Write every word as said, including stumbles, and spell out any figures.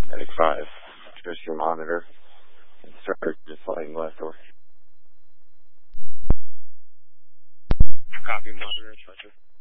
Medic five, trust your monitor. Start just flying left over. Copy, monitor, instructor.